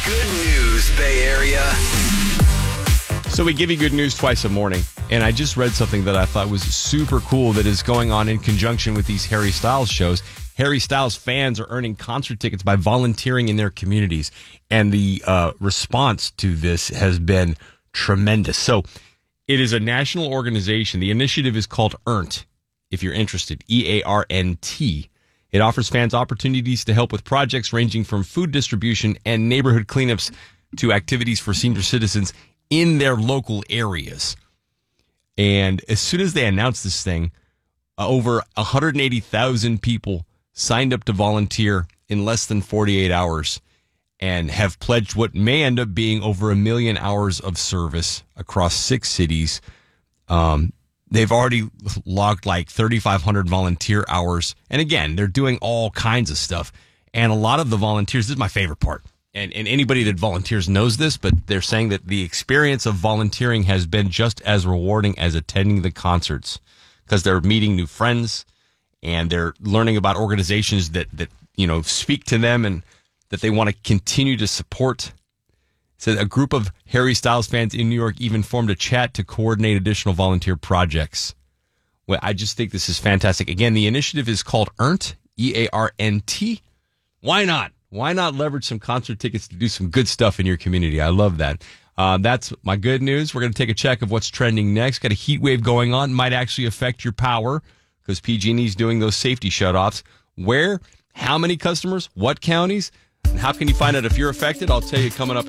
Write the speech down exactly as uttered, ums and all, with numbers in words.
Good news, Bay Area. So we give you good news twice a morning, and I just read something that I thought was super cool that is going on in conjunction with these Harry Styles shows. Harry Styles fans are earning concert tickets by volunteering in their communities, and the uh, response to this has been tremendous. So it is a national organization. The initiative is called EARNT, if you're interested, E A R N T. It offers fans opportunities to help with projects ranging from food distribution and neighborhood cleanups to activities for senior citizens in their local areas. And as soon as they announced this thing, uh, over one hundred eighty thousand people signed up to volunteer in less than forty-eight hours and have pledged what may end up being over a million hours of service across six cities. Um, they've already logged like thirty-five hundred volunteer hours. And again, they're doing all kinds of stuff. And a lot of the volunteers, this is my favorite part. And, and anybody that volunteers knows this, but they're saying that the experience of volunteering has been just as rewarding as attending the concerts because they're meeting new friends and they're learning about organizations that, that, you know, speak to them and that they want to continue to support. So a group of Harry Styles fans in New York even formed a chat to coordinate additional volunteer projects. Well, I just think this is fantastic. Again, the initiative is called EARNT, E A R N T. Why not? Why not leverage some concert tickets to do some good stuff in your community? I love that. Uh, that's my good news. We're going to take a check of what's trending next. Got a heat wave going on. Might actually affect your power because P G and E's doing those safety shutoffs. Where? How many customers? What counties? And how can you find out if you're affected? I'll tell you coming up.